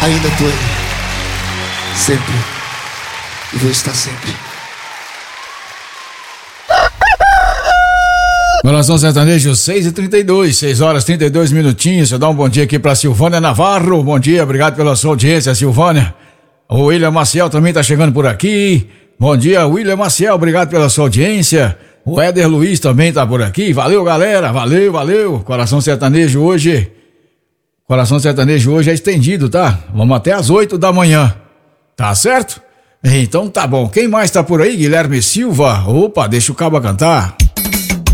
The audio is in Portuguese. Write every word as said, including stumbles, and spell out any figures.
Ainda tô aí. Sempre. E vou estar sempre. Coração Sertanejo, seis e trinta e dois, seis horas e trinta e dois minutinhos. Eu dar um bom dia aqui pra Silvânia Navarro. Bom dia, obrigado pela sua audiência, Silvânia. O William Maciel também tá chegando por aqui. Bom dia, William Maciel, obrigado pela sua audiência. O Éder Luiz também tá por aqui. Valeu, galera, valeu, valeu. Coração Sertanejo hoje. Coração Sertanejo hoje é estendido, tá? Vamos até às oito da manhã. Tá certo? Então tá bom. Quem mais tá por aí? Guilherme Silva. Opa, deixa o cabo cantar.